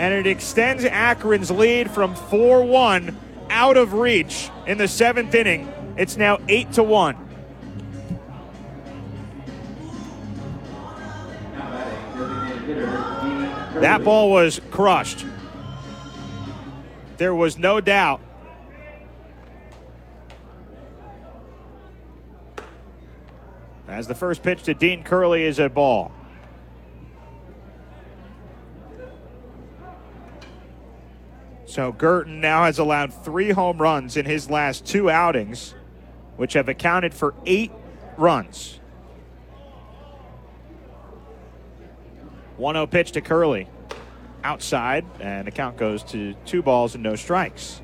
and it extends Akron's lead from 4-1 out of reach in the 7th inning. It's now 8-1. That ball was crushed. There was no doubt. As the first pitch to Dean Curley is a ball. So Girton now has allowed 3 home runs in his last 2 outings, which have accounted for 8 runs. 1-0 pitch to Curley. Outside, and the count goes to 2 balls and no strikes.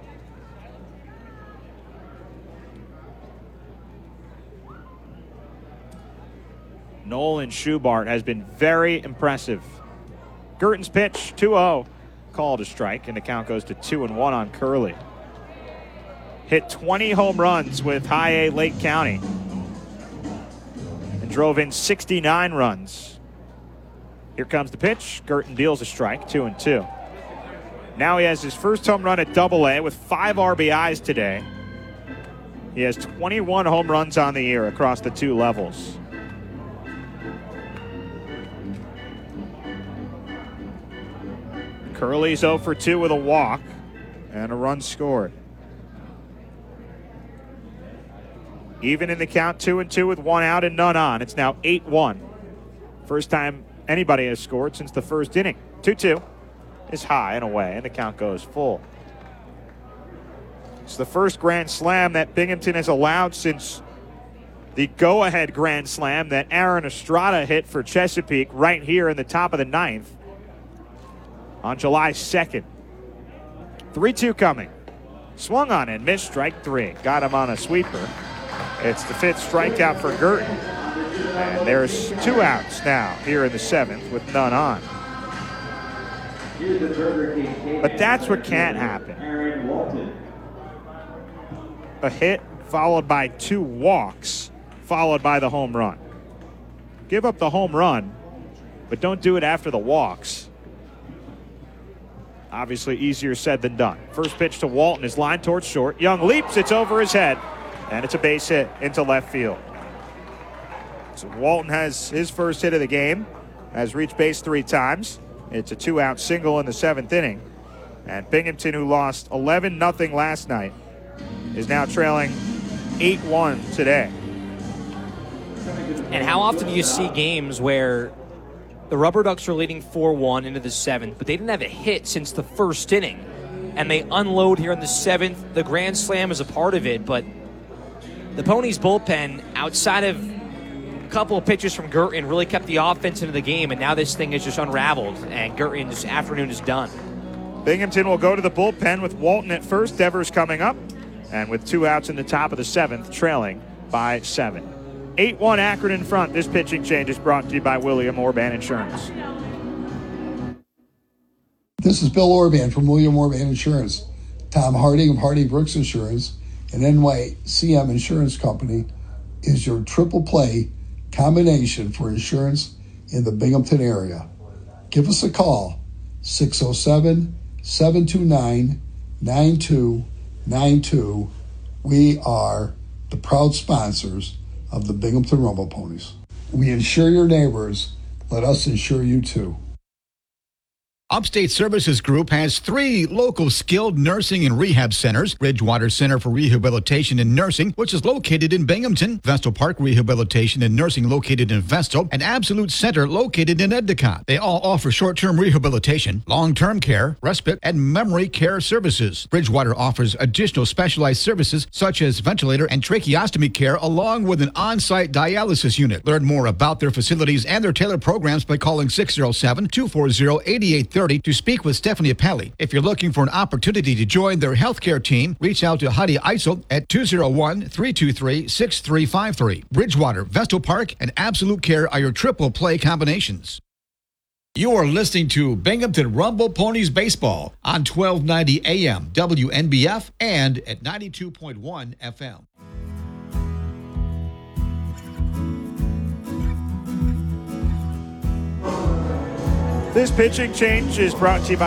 Nolan Schubart has been very impressive. Girton's pitch, 2-0. Called a strike, and the count goes to 2-1 on Curley. Hit 20 home runs with High A Lake County and drove in 69 runs. Here comes the pitch. Girton deals a strike, 2-2. Now he has his first home run at Double-A with 5 RBIs today. He has 21 home runs on the year across the 2 levels. Curley's 0 for 2 with a walk and a run scored. Even in the count, 2-2 with 1 out and none on. It's now 8-1. First time anybody has scored since the first inning. 2-2 is high and away, and the count goes full. It's the first grand slam that Binghamton has allowed since the go-ahead grand slam that Aaron Estrada hit for Chesapeake right here in the top of the 9th on July 2nd. 3-2 coming. Swung on and missed, strike 3. Got him on a sweeper. It's the 5th strikeout for Girton. And there's 2 outs now here in the 7th with none on. But that's what can't happen. A hit followed by 2 walks, followed by the home run. Give up the home run, but don't do it after the walks. Obviously easier said than done. First pitch to Walton is lined towards short. Young leaps, it's over his head, and it's a base hit into left field. So Walton has his first hit of the game, has reached base 3 times. It's a 2-out single in the 7th inning. And Binghamton, who lost 11-0 last night, is now trailing 8-1 today. And how often do you see games where the Rubber Ducks are leading 4-1 into the 7th, but they didn't have a hit since the first inning, and they unload here in the 7th. The grand slam is a part of it, but the Ponies bullpen, outside of a couple of pitches from Girton, really kept the offense into the game, and now this thing is just unraveled, and Girton's afternoon is done. Binghamton will go to the bullpen with Walton at first. Devers coming up, and with 2 outs in the top of the 7th, trailing by 7. 8-1 Akron in front. This pitching change is brought to you by William Orban Insurance. This is Bill Orban from William Orban Insurance. Tom Harding of Harding Brooks Insurance and NYCM Insurance Company is your triple play combination for insurance in the Binghamton area. Give us a call, 607-729-9292. We are the proud sponsors of the Binghamton Rumble Ponies. We insure your neighbors. Let us insure you too. Upstate Services Group has 3 local skilled nursing and rehab centers. Bridgewater Center for Rehabilitation and Nursing, which is located in Binghamton. Vestal Park Rehabilitation and Nursing located in Vestal. And Absolute Center located in Endicott. They all offer short-term rehabilitation, long-term care, respite, and memory care services. Bridgewater offers additional specialized services such as ventilator and tracheostomy care along with an on-site dialysis unit. Learn more about their facilities and their tailored programs by calling 607-240-8830 to speak with Stephanie Appelli. If you're looking for an opportunity to join their healthcare team, reach out to Heidi Eisel at 201-323-6353. Bridgewater, Vestal Park, and Absolute Care are your triple play combinations. You are listening to Binghamton Rumble Ponies Baseball on 1290 AM WNBF and at 92.1 FM. This pitching change is brought to you by